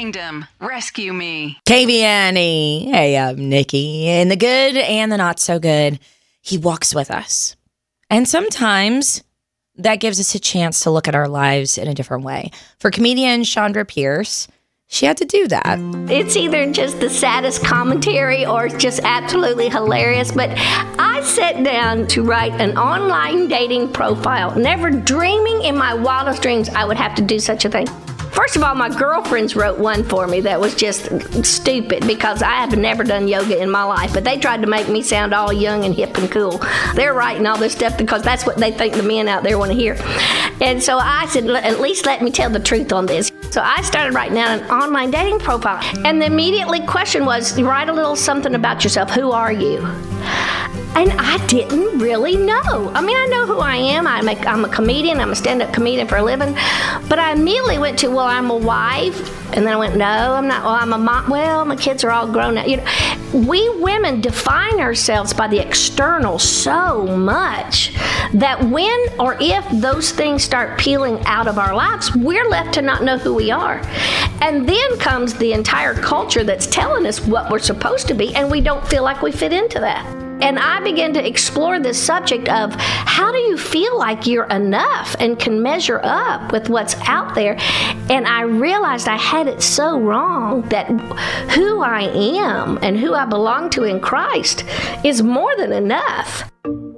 Kingdom, rescue me. KBNE. Hey, I'm Nikki. In the good and the not so good, he walks with us. And sometimes that gives us a chance to look at our lives in a different way. For comedian Chandra Pierce, she had to do that. It's either just the saddest commentary or it's just absolutely hilarious. But I sat down to write an online dating profile, never dreaming in my wildest dreams I would have to do such a thing. First of all, my girlfriends wrote one for me that was just stupid because I have never done yoga in my life, but they tried to make me sound all young and hip and cool. They're writing all this stuff because that's what they think the men out there want to hear. And so I said, at least let me tell the truth on this. So I started writing down an online dating profile. And the immediately question was, write a little something about yourself. Who are you? And I didn't really know. I mean, I know who I am. I'm a comedian. I'm a stand-up comedian for a living. But I immediately went to, well, I'm a wife. And then I went, no, I'm not. Well, I'm a mom. Well, my kids are all grown up. You know, we women define ourselves by the external so much that when or if those things start peeling out of our lives, we're left to not know who we are. And then comes the entire culture that's telling us what we're supposed to be, and we don't feel like we fit into that. And I began to explore this subject of how do you feel like you're enough and can measure up with what's out there. And I realized I had it so wrong that who I am and who I belong to in Christ is more than enough.